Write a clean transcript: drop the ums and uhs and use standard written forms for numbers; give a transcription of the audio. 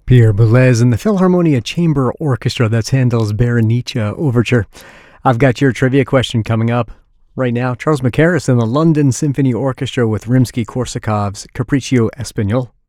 Pierre Boulez and the Philharmonia Chamber Orchestra. That's Handel's Berenice Overture. I've got your trivia question coming up. Right now, Charles Mackerras and the London Symphony Orchestra with Rimsky-Korsakov's Capriccio Espagnol.